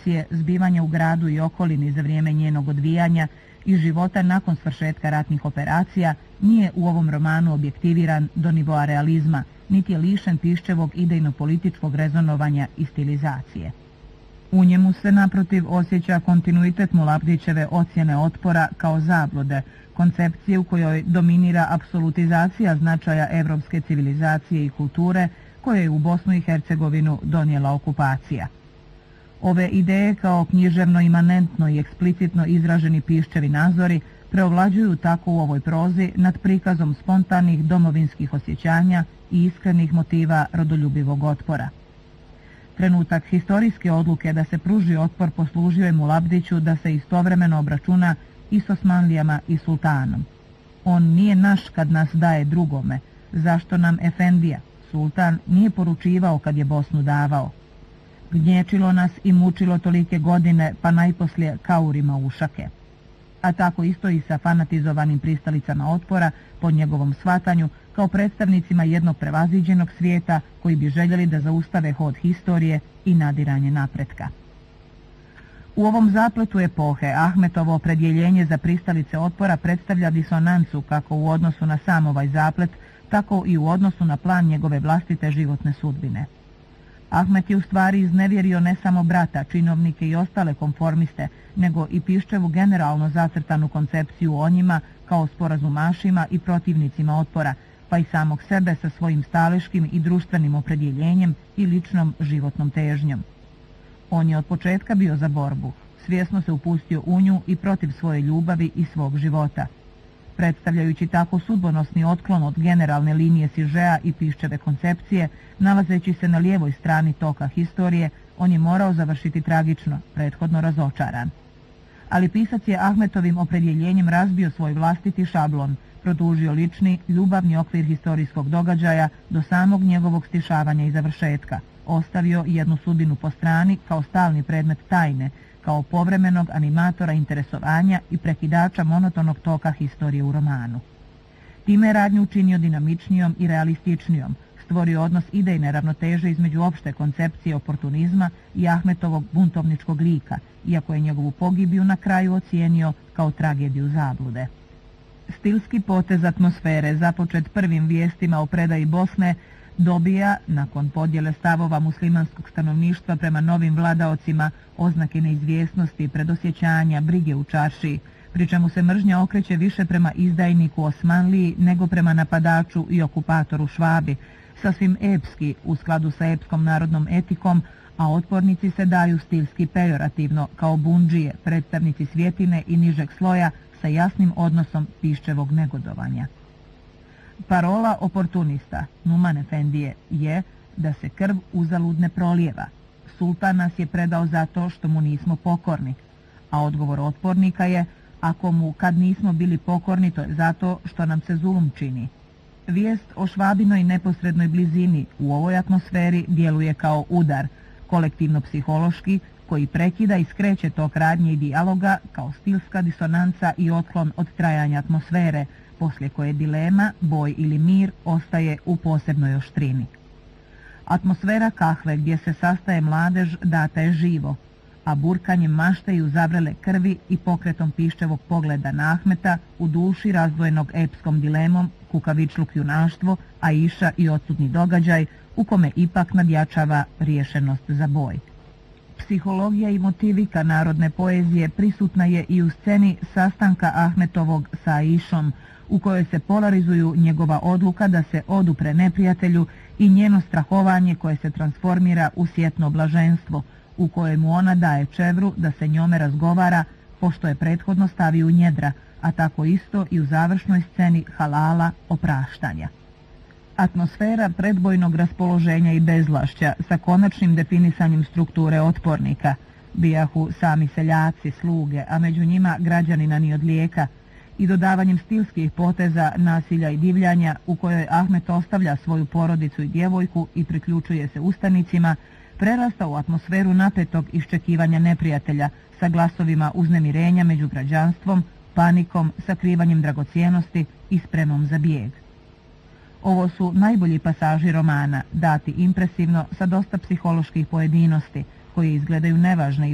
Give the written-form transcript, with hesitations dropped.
situacije, zbivanja u gradu i okolini za vrijeme njenog odvijanja i života nakon svršetka ratnih operacija, nije u ovom romanu objektiviran do nivoa realizma, niti je lišen Piščevog idejno-političkog rezonovanja i stilizacije. U njemu se naprotiv osjeća kontinuitet Mulabdićeve ocjene otpora kao zablude, koncepcije u kojoj dominira apsolutizacija značaja evropske civilizacije i kulture koje je u Bosnu i Hercegovinu donijela okupacija. Ove ideje kao književno imanentno i eksplicitno izraženi Piščevi nazori preovlađuju tako u ovoj prozi nad prikazom spontanih domovinskih osjećanja i iskrenih motiva rodoljubivog otpora. Trenutak historijske odluke da se pruži otpor poslužio je Mulabdiću da se istovremeno obračuna i s Osmanlijama i sultanom. On nije naš kad nas daje drugome, zašto nam efendija, sultan, nije poručivao kad je Bosnu davao. Gnječilo nas i mučilo tolike godine, pa najposlije kaurima ušake. A tako isto i sa fanatizovanim pristalicama otpora, po njegovom shvatanju, kao predstavnicima jednog prevaziđenog svijeta koji bi željeli da zaustave hod historije i nadiranje napretka. U ovom zapletu epohe Ahmetovo opredjeljenje za pristalice otpora predstavlja disonancu kako u odnosu na sam ovaj zaplet, tako i u odnosu na plan njegove vlastite životne sudbine. Ahmet je u stvari iznevjerio ne samo brata, činovnike i ostale konformiste, nego i Piščevu generalno zacrtanu koncepciju o njima kao sporazumašima i protivnicima otpora, pa i samog sebe sa svojim staleškim i društvenim opredjeljenjem i ličnom životnom težnjom. On je od početka bio za borbu, svjesno se upustio u nju i protiv svoje ljubavi i svog života. Predstavljajući tako sudbonosni otklon od generalne linije Sižea i Piščeve koncepcije, nalazeći se na lijevoj strani toka historije, on je morao završiti tragično, prethodno razočaran. Ali pisac je Ahmetovim opredjeljenjem razbio svoj vlastiti šablon, produžio lični, ljubavni okvir historijskog događaja do samog njegovog stišavanja i završetka, ostavio jednu sudbinu po strani kao stalni predmet tajne, kao povremenog animatora interesovanja i prekidača monotonog toka historije u romanu. Time je radnju učinio dinamičnijom i realističnijom, stvorio odnos idejne ravnoteže između opšte koncepcije oportunizma i Ahmetovog buntovničkog lika, iako je njegovu pogibiju na kraju ocijenio kao tragediju zablude. Stilski potez atmosfere, započet prvim vijestima o predaji Bosne, dobija, nakon podjele stavova muslimanskog stanovništva prema novim vladaocima, oznake neizvjesnosti, predosjećanja, brige u čaršiji, pri čemu se mržnja okreće više prema izdajniku Osmanliji nego prema napadaču i okupatoru Švabi, sasvim epski u skladu sa epskom narodnom etikom, a otpornici se daju stilski pejorativno kao bundžije, predstavnici svjetine i nižeg sloja sa jasnim odnosom Piščevog negodovanja. Parola oportunista Numan Efendije je da se krv uzalud ne prolijeva. Sultan nas je predao zato što mu nismo pokorni, a odgovor otpornika je ako mu kad nismo bili pokorni to je zato što nam se zulum čini. Vijest o Švabinoj neposrednoj blizini u ovoj atmosferi djeluje kao udar, kolektivno-psihološki, koji prekida i skreće tok radnje i dijaloga kao stilska disonanca i otklon od trajanja atmosfere, poslije koje dilema, boj ili mir ostaje u posebnoj oštrini. Atmosfera kahve gdje se sastaje mladež data je živo, a burkanjem mašte i uzavrele krvi i pokretom Piščevog pogleda na Ahmeta u duši razdvojenog epskom dilemom kukavičluk junaštvo, Aisha i odsutni događaj u kome ipak nadjačava riješenost za boj. Psihologija i motivika narodne poezije prisutna je i u sceni sastanka Ahmetovog sa Aishom, u kojoj se polarizuju njegova odluka da se odupre neprijatelju i njeno strahovanje koje se transformira u sjetno blaženstvo, u kojemu ona daje čevru da se njome razgovara, pošto je prethodno stavi u njedra, a tako isto i u završnoj sceni halala opraštanja. Atmosfera predbojnog raspoloženja i bezvlašća sa konačnim definisanjem strukture otpornika, bijahu sami seljaci, sluge, a među njima građanina ni od lijeka, i dodavanjem stilskih poteza, nasilja i divljanja u kojoj Ahmet ostavlja svoju porodicu i djevojku i priključuje se ustanicima, prerasta u atmosferu napetog iščekivanja neprijatelja sa glasovima uznemirenja među građanstvom, panikom, sakrivanjem dragocijenosti i spremom za bijeg. Ovo su najbolji pasaži romana, dati impresivno sa dosta psiholoških pojedinosti, koje izgledaju nevažne i